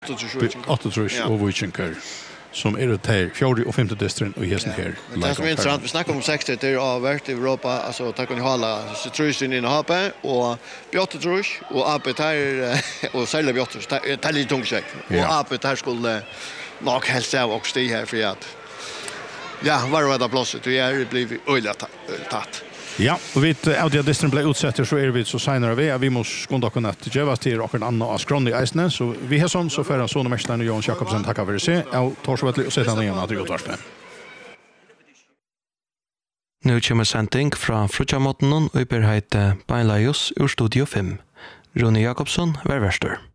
8 och Vichinkar som är det här 4 och 5 distrikten och hesten här. Det som är intressant, vi snackar om 60 det har varit i Europa, alltså tack och hålla Citrusyn in HP och Bjottrus och AP här och sälja Bjottrus det lite tungt. Och AP här skulle nog helst av och stå här för att var det plåset det är blivit öjlat tatt. Ja, och vi Audia Distrin blev utsatt så är vi så senare vi måste skunda kunna geva till och en annan av Skronni Eisne så vi har sån så för såna mästaren och Jon Jakobsen tackar för sig. Ja, Torsvetli och sätta ner att utvarspe. Nu kommer sending fra Frutjamotten og i berheite Beinleios ur Studio 5. Rune Jakobsson, vær verster.